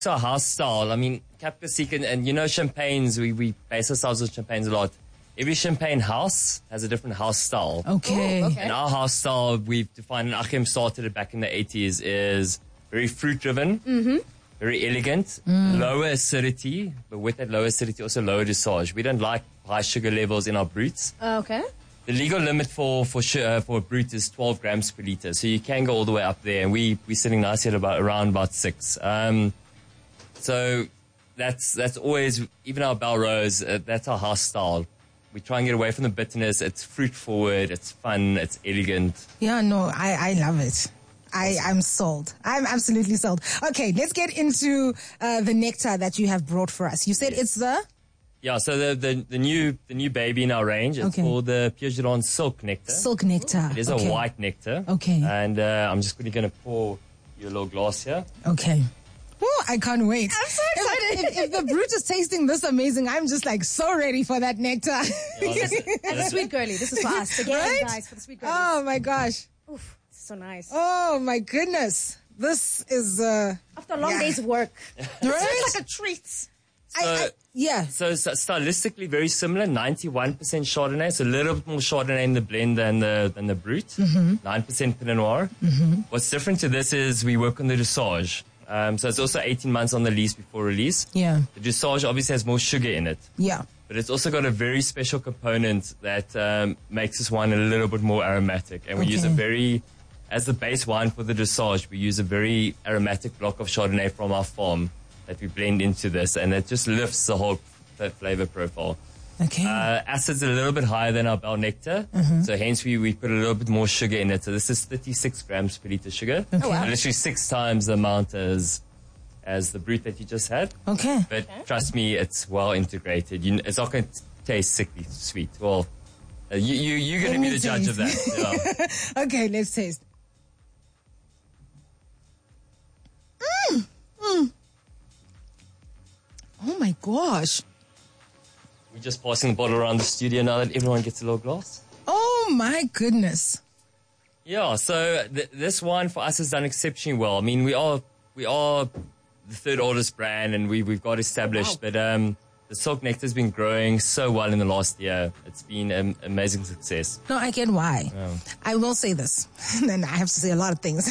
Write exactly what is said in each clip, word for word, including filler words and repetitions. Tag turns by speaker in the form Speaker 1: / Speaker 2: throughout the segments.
Speaker 1: It's our house style. I mean, Cap Classique and, and you know champagnes, we, we base ourselves on champagnes a lot. Every champagne house has a different house style.
Speaker 2: Okay.
Speaker 3: Ooh, okay.
Speaker 1: And our house style, we've defined, and Achim started it back in the eighties, is very fruit-driven, mm-hmm. very elegant, mm. lower acidity, but with that lower acidity, also lower dosage. We don't like high sugar levels in our brutes.
Speaker 3: Uh, okay.
Speaker 1: The legal limit for for uh, for a brut is twelve grams per liter, so you can go all the way up there, and we we're sitting nicely at about around about six. Um, so that's that's always, even our Belrose, uh, that's our house style. We try and get away from the bitterness. It's fruit forward. It's fun. It's elegant.
Speaker 2: Yeah, no, I I love it. I, I'm sold. I'm absolutely sold. Okay, let's get into uh, the nectar that you have brought for us. You said
Speaker 1: Yes.
Speaker 2: it's the...
Speaker 1: Yeah, so the, the, the new the new baby in our range, it's
Speaker 2: Okay.
Speaker 1: called the Pierre Giron Silk Nectar.
Speaker 2: Silk nectar.
Speaker 1: It is
Speaker 2: okay.
Speaker 1: a white nectar.
Speaker 2: Okay.
Speaker 1: And uh, I'm just quickly going to pour you a little glass here.
Speaker 2: Okay. Oh, I can't wait.
Speaker 3: I'm so excited.
Speaker 2: If, if, if the brute is tasting this amazing, I'm just like so ready for that nectar.
Speaker 1: Yeah, this-
Speaker 3: As a sweet girly, this is for us. Again,
Speaker 2: Right?
Speaker 3: guys, for the sweet girlies.
Speaker 2: Oh my gosh.
Speaker 3: Oof, so nice.
Speaker 2: Oh my goodness. This is, uh,
Speaker 3: After a long
Speaker 2: yeah.
Speaker 3: day's work.
Speaker 2: right?
Speaker 3: It's like a treat.
Speaker 2: I, I, yeah.
Speaker 1: So, so stylistically very similar, ninety-one percent Chardonnay, so a little bit more Chardonnay in the blend than the than the Brut, mm-hmm. nine percent Pinot Noir. Mm-hmm. What's different to this is we work on the dosage. Um, so it's also eighteen months on the lease before release.
Speaker 2: Yeah.
Speaker 1: The dosage obviously has more sugar in it,
Speaker 2: Yeah.
Speaker 1: but it's also got a very special component that um, makes this wine a little bit more aromatic. And we use a
Speaker 2: Okay.
Speaker 1: very, as the base wine for the dosage, we use a very aromatic block of Chardonnay from our farm that we blend into this, and it just lifts the whole f- flavor profile.
Speaker 2: Okay.
Speaker 1: Uh, acid's a little bit higher than our Bell Nectar,
Speaker 2: Mm-hmm.
Speaker 1: so hence we, we put a little bit more sugar in it. So this is thirty-six grams per liter sugar.
Speaker 2: Okay. Oh, wow.
Speaker 1: So literally six times the amount as as the Brut that you just had.
Speaker 2: okay.
Speaker 1: But trust me, it's well integrated. You, it's not going to taste sickly sweet. Well, uh, you, you, you're going to
Speaker 2: Let
Speaker 1: be
Speaker 2: me
Speaker 1: the judge of
Speaker 2: taste.
Speaker 1: that. Yeah.
Speaker 2: Okay, let's taste. Mm, mm. Oh my gosh.
Speaker 1: We're just passing the bottle around the studio now that everyone gets a little glass.
Speaker 2: Oh my goodness.
Speaker 1: Yeah, so th- this wine for us has done exceptionally well. I mean, we are we are the third oldest brand, and we we've got established.
Speaker 3: Oh, wow.
Speaker 1: But um, the Silk Nectar has been growing so well in the last year. It's been an amazing success.
Speaker 2: No, I get why. I will say this, and I have to say a lot of things.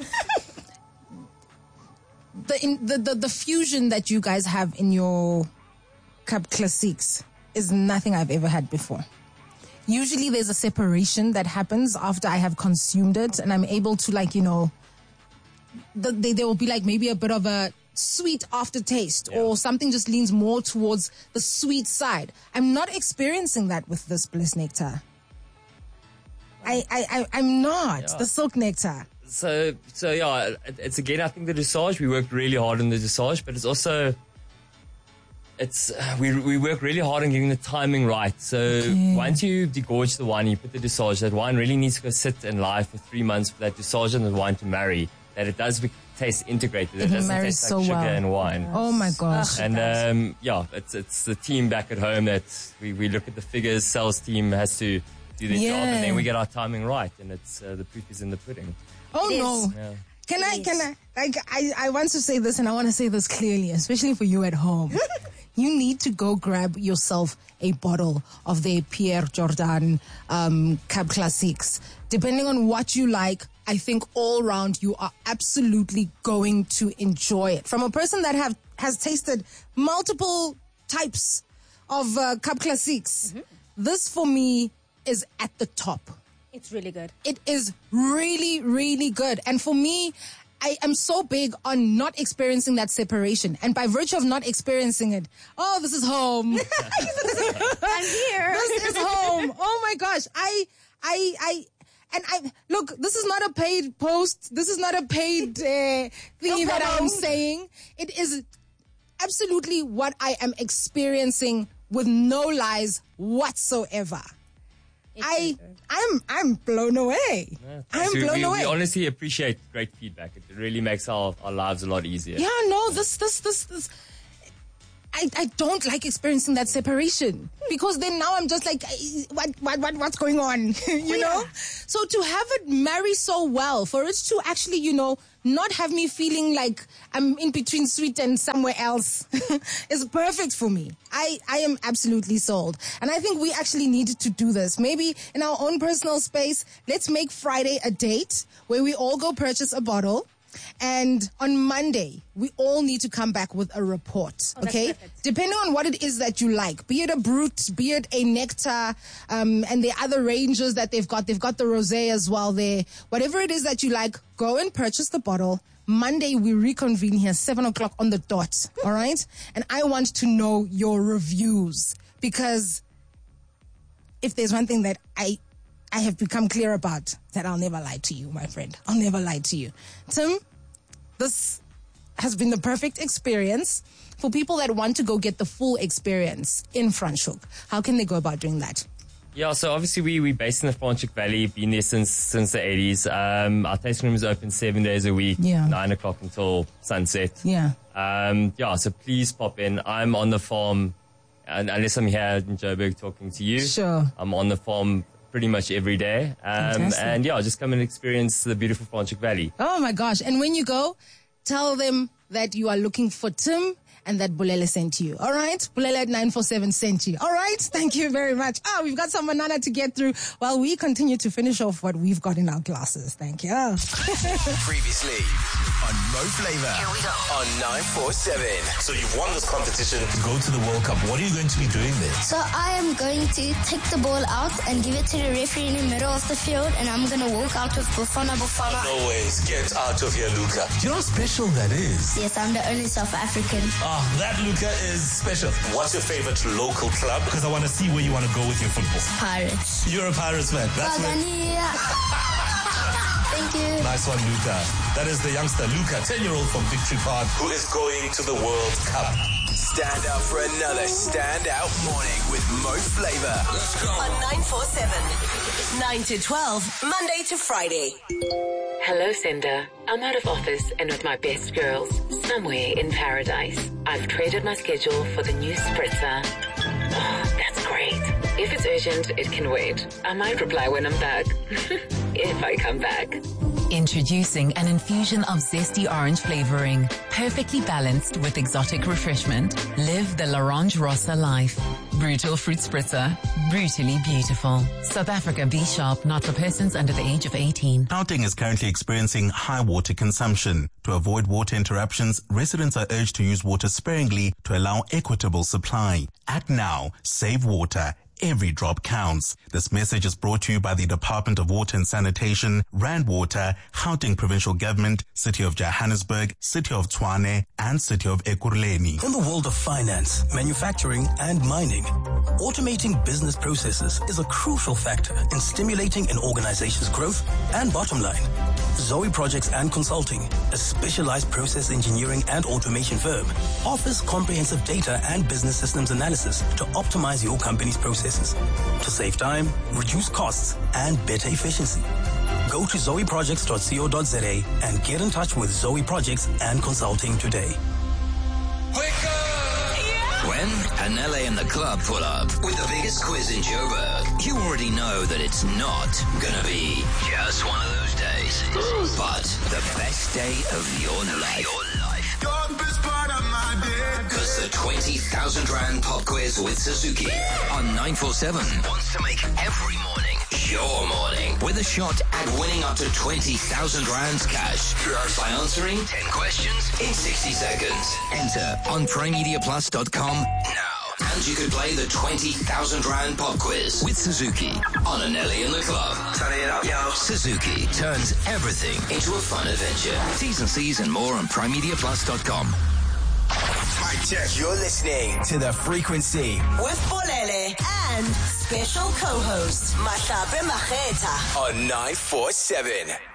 Speaker 2: the, in, the the the fusion that you guys have in your Cap Classiques is nothing I've ever had before. Usually there's a separation that happens after I have consumed it, and I'm able to, like, you know, the, they, there will be like maybe a bit of a sweet aftertaste,
Speaker 1: Yeah.
Speaker 2: or something just leans more towards the sweet side. I'm not experiencing that with this Bliss Nectar. I, I, I, I'm not.
Speaker 1: Yeah.
Speaker 2: The Silk Nectar.
Speaker 1: So so yeah, it, it's again I think the dosage, we worked really hard on the dosage, but it's also it's uh, we we work really hard on getting the timing right. So
Speaker 2: Okay.
Speaker 1: once you degorge the wine, you put the dosage. That wine really needs to go sit and lie for three months for that dosage and the wine to marry. That it does be, taste integrated. It,
Speaker 2: It
Speaker 1: doesn't
Speaker 2: marries
Speaker 1: taste
Speaker 2: so
Speaker 1: like sugar
Speaker 2: well.
Speaker 1: and wine.
Speaker 2: Oh my gosh.
Speaker 1: And um, yeah, it's it's the team back at home that we, we look at the figures. Sales team has to do their job,
Speaker 2: Yeah.
Speaker 1: and then we get our timing right. And it's uh, the proof is in the pudding.
Speaker 2: Oh
Speaker 3: It
Speaker 2: no.
Speaker 3: is.
Speaker 1: Yeah.
Speaker 2: Can I,
Speaker 3: Yes.
Speaker 2: can I, like, I, I want to say this, and I want to say this clearly, especially for you at home. You need to go grab yourself a bottle of the Pierre Jordan um, Cap Classiques. Depending on what you like, I think all round you are absolutely going to enjoy it. From a person that have has tasted multiple types of uh, Cap Classiques, this for me is at the top.
Speaker 3: It's really good.
Speaker 2: It is really, really good. And for me, I am so big on not experiencing that separation. And by virtue of not experiencing it, oh, this is home.
Speaker 3: I'm here.
Speaker 2: This is home. Oh my gosh. I, I, I, and I, look, this is not a paid post. This is not a paid uh, thingy
Speaker 3: No
Speaker 2: that I'm
Speaker 3: problem.
Speaker 2: saying. It is absolutely what I am experiencing with no lies whatsoever.
Speaker 3: It's
Speaker 2: I,
Speaker 3: really good.
Speaker 2: I'm, I'm blown away. I'm
Speaker 1: So
Speaker 2: blown
Speaker 1: we,
Speaker 2: away.
Speaker 1: we honestly appreciate great feedback. It really makes our, our lives a lot easier.
Speaker 2: Yeah, no, this, this, this, this. I, I don't like experiencing that separation, because then now I'm just like, eh, what, what, what, what's going on? you know? So to have it marry so well, for it to actually, you know, not have me feeling like I'm in between sweet and somewhere else is perfect for me. I, I am absolutely sold. And I think we actually need to do this. Maybe in our own personal space, let's make Friday a date where we all go purchase a bottle. And on Monday, we all need to come back with a report,
Speaker 3: Oh,
Speaker 2: okay?
Speaker 3: that's perfect.
Speaker 2: Depending on what it is that you like, be it a Brut, be it a Nectar, um, and the other ranges that they've got. They've got the Rosé as well there. Whatever it is that you like, go and purchase the bottle. Monday, we reconvene here, seven o'clock on the dot, all right? And I want to know your reviews, because if there's one thing that I... I have become clear about, that I'll never lie to you, my friend. I'll never lie to you. Tim, this has been the perfect experience for people that want to go get the full experience in Franschhoek. How can they go about doing that?
Speaker 1: Yeah, so obviously we we based in the Franschhoek Valley, been there since since the eighties. Um, our tasting room is open seven days a week,
Speaker 2: Yeah.
Speaker 1: nine o'clock until sunset.
Speaker 2: Yeah.
Speaker 1: Um, yeah, so please pop in. I'm on the farm, and unless I'm here in Joburg talking to you.
Speaker 2: Sure.
Speaker 1: I'm on the farm pretty much every day. Um,
Speaker 2: Fantastic.
Speaker 1: and yeah, just come and experience the beautiful Franschhoek Valley.
Speaker 2: Oh my gosh. And when you go, tell them that you are looking for Tim and that Bulele sent you. All right? Bulele at nine four seven sent you. All right? Thank you very much. Ah, we've got some banana to get through while we continue to finish off what we've got in our glasses. Thank you.
Speaker 4: Previously on Mo Flavor
Speaker 5: Here we go.
Speaker 4: on nine four seven.
Speaker 6: So you've won this competition to go to the World Cup. What are you going to be doing there?
Speaker 7: So I am going to take the ball out and give it to the referee in the middle of the field, and I'm going to walk out with Bafana Bafana.
Speaker 6: No ways. Get out of here, Luca. Do you know how special that is?
Speaker 7: Yes, I'm the only South African.
Speaker 6: Ah, that Luca is special. What's your favorite local club? Because I want to see where you want to go with your football.
Speaker 7: Pirates.
Speaker 6: You're a Pirates fan. That's where...
Speaker 7: Bagania. Thank you.
Speaker 6: Nice one, Luca. That is the youngster, Luca, ten-year-old from Victory Park, who is going to the World Cup.
Speaker 4: Stand up for another standout morning with Mo Flavor.
Speaker 6: Let's go.
Speaker 5: On nine four seven. nine to twelve, Monday to Friday.
Speaker 8: Hello, Cinder. I'm out of office and with my best girls, somewhere in paradise. I've traded my schedule for the new spritzer. Oh, that's great. If it's urgent, it can wait. I might reply when I'm back. If I come back.
Speaker 9: Introducing an infusion of zesty orange flavoring, perfectly balanced with exotic refreshment. Live the L'Orange Rossa life. Brutal fruit spritzer, brutally beautiful. South Africa B Sharp, not for persons under the age of eighteen.
Speaker 10: Gauteng is currently experiencing high water consumption. To avoid water interruptions, residents are urged to use water sparingly to allow equitable supply. Act now, save water. Every drop counts. This message is brought to you by the Department of Water and Sanitation, Rand Water, Gauteng Provincial Government, City of Johannesburg, City of Tshwane, and City of Ekurhuleni.
Speaker 11: In the world of finance, manufacturing, and mining, automating business processes is a crucial factor in stimulating an organization's growth and bottom line. Zoe Projects and Consulting, a specialized process engineering and automation firm, offers comprehensive data and business systems analysis to optimize your company's processes to save time, reduce costs, and better efficiency. Go to zoe projects dot co dot za and get in touch with Zoe Projects and Consulting today.
Speaker 4: When Hanele and the club pull up with the biggest quiz in Joburg, you already know that it's not gonna be just one of those days, but the best day of your life. Because the twenty thousand Rand pop quiz with Suzuki on nine four seven wants to make every morning your morning with a shot at winning up to twenty thousand Rands cash by answering ten questions in sixty seconds. Enter on prime media plus dot com now. And you could play the twenty thousand Rand pop quiz with Suzuki on Anelli in the club. Turn it up, yo. Suzuki turns everything into a fun adventure. T's and C's and more on prime media plus dot com. You're listening to The Frequency
Speaker 5: With Bolele and special co-host Mahlape Mageta.
Speaker 4: on nine four seven.